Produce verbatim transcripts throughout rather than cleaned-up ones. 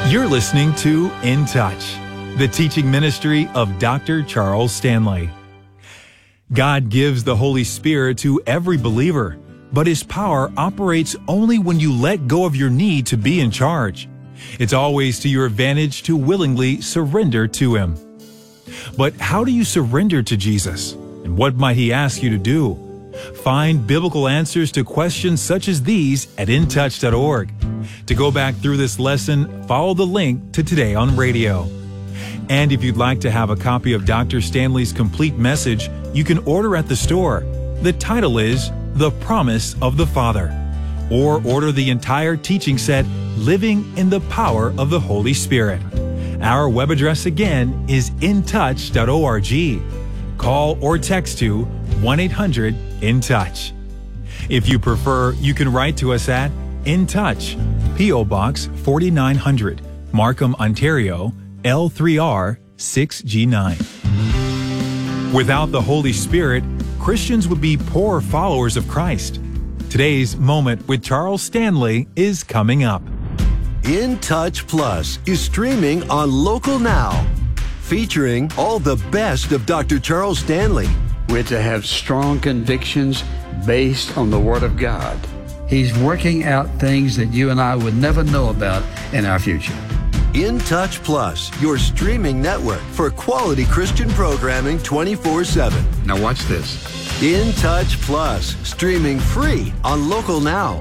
You're listening to In Touch, the teaching ministry of Doctor Charles Stanley. God gives the Holy Spirit to every believer, but His power operates only when you let go of your need to be in charge. It's always to your advantage to willingly surrender to Him. But how do you surrender to Jesus? And what might He ask you to do? Find biblical answers to questions such as these at in touch dot org. To go back through this lesson, follow the link to Today on Radio. And if you'd like to have a copy of Doctor Stanley's complete message, you can order at the store. The title is The Promise of the Father. Or order the entire teaching set, Living in the Power of the Holy Spirit. Our web address again is in touch dot org. Call or text to one eight hundred in touch. If you prefer, you can write to us at In Touch, P O Box forty-nine hundred, Markham, Ontario, L three R six G nine. Without the Holy Spirit, Christians would be poor followers of Christ. Today's Moment with Charles Stanley is coming up. In Touch Plus is streaming on Local Now, featuring all the best of Doctor Charles Stanley. We're to have strong convictions based on the Word of God. He's working out things that you and I would never know about in our future. In Touch Plus, your streaming network for quality Christian programming twenty-four seven. Now watch this. In Touch Plus, streaming free on Local Now.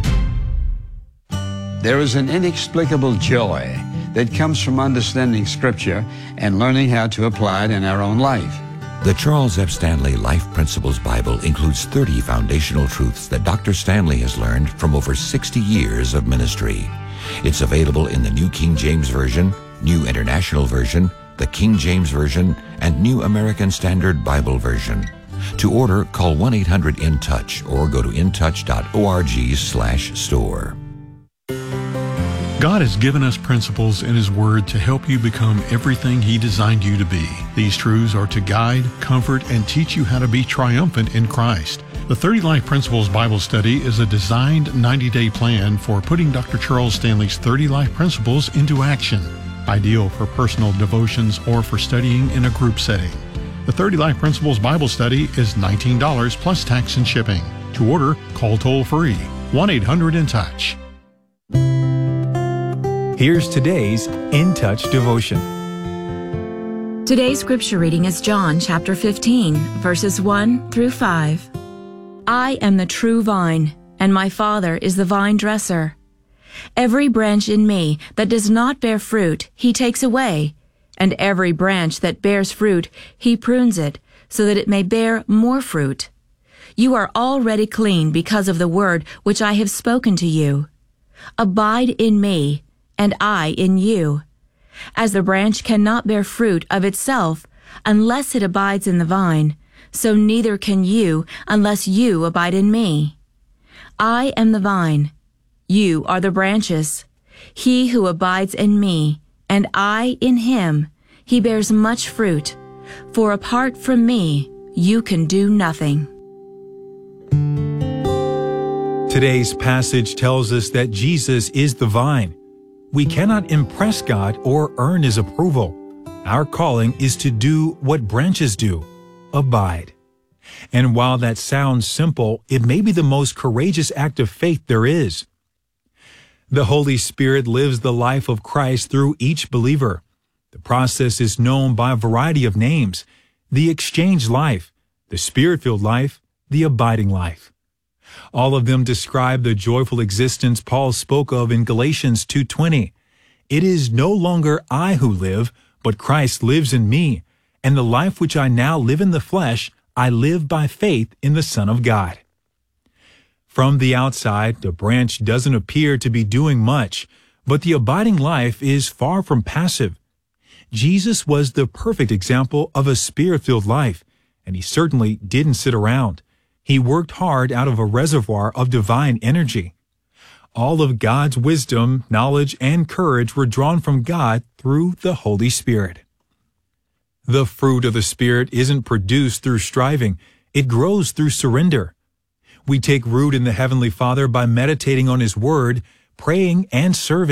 There is an inexplicable joy that comes from understanding Scripture and learning how to apply it in our own life. The Charles F. Stanley Life Principles Bible includes thirty foundational truths that Doctor Stanley has learned from over sixty years of ministry. It's available in the New King James Version, New International Version, the King James Version, and New American Standard Bible Version. To order, call one eight hundred in touch or go to in touch dot org slash store. God has given us principles in His Word to help you become everything He designed you to be. These truths are to guide, comfort, and teach you how to be triumphant in Christ. The thirty Life Principles Bible Study is a designed ninety-day plan for putting Doctor Charles Stanley's thirty Life Principles into action. Ideal for personal devotions or for studying in a group setting. The thirty Life Principles Bible Study is nineteen dollars plus tax and shipping. To order, call toll-free one eight hundred in touch. Here's today's In Touch devotion. Today's scripture reading is John chapter fifteen, verses one through five. I am the true vine, and my Father is the vine dresser. Every branch in me that does not bear fruit, He takes away, and every branch that bears fruit, He prunes it, so that it may bear more fruit. You are already clean because of the word which I have spoken to you. Abide in me, and I in you. As the branch cannot bear fruit of itself unless it abides in the vine, so neither can you unless you abide in me. I am the vine, you are the branches. He who abides in me, and I in him, he bears much fruit, for apart from me you can do nothing. Today's passage tells us that Jesus is the vine. We cannot impress God or earn His approval. Our calling is to do what branches do, abide. And while that sounds simple, it may be the most courageous act of faith there is. The Holy Spirit lives the life of Christ through each believer. The process is known by a variety of names: the exchange life, the Spirit-filled life, the abiding life. All of them describe the joyful existence Paul spoke of in Galatians two twenty. It is no longer I who live, but Christ lives in me, and the life which I now live in the flesh, I live by faith in the Son of God. From the outside, the branch doesn't appear to be doing much, but the abiding life is far from passive. Jesus was the perfect example of a Spirit-filled life, and He certainly didn't sit around. He worked hard out of a reservoir of divine energy. All of God's wisdom, knowledge, and courage were drawn from God through the Holy Spirit. The fruit of the Spirit isn't produced through striving. It grows through surrender. We take root in the Heavenly Father by meditating on His Word, praying, and serving.